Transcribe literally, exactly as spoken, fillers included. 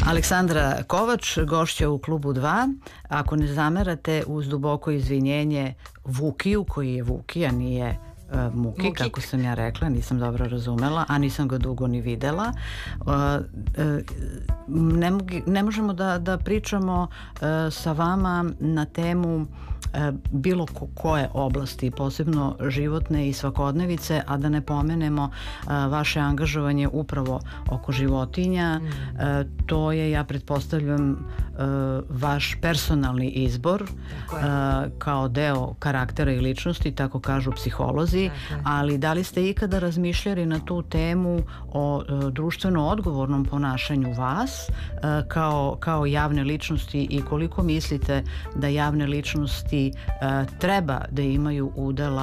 Aleksandra Kovač, gošća u Klubu dva. Ako ne zamerate, uz duboko izvinjenje Vukiju, koji je Vukija, nije uh, Muki, Mukik. Kako sam ja rekla, nisam dobro razumela, a nisam ga dugo ni videla. Uh, uh, ne, mogi, ne možemo da, da pričamo uh, sa vama na temu bilo ko koje oblasti, posebno životne i svakodnevice, a da ne pomenemo a, vaše angažovanje upravo oko životinja. Mm. A, to je, ja pretpostavljam, a, vaš personalni izbor a, kao deo karaktera i ličnosti, tako kažu psiholozi, tako. Ali da li ste ikada razmišljali na tu temu o a, društveno odgovornom ponašanju vas a, kao, kao javne ličnosti i koliko mislite da javne ličnosti treba da imaju udela